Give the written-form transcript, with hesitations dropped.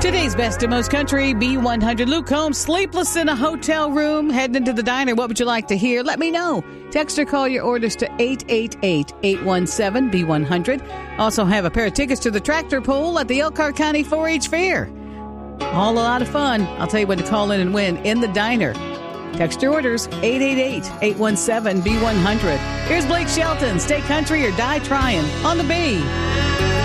Today's best and most country, B100. Luke Combs, sleepless in a hotel room, heading into the diner. What would you like to hear? Let me know. Text or call your orders to 888-817-B100. Also have a pair of tickets to the tractor pull at the Elkhart County 4-H Fair. All a lot of fun. I'll tell you when to call in and win in the diner. Text your orders, 888-817-B100. Here's Blake Shelton, Stay Country or Die Trying on the B.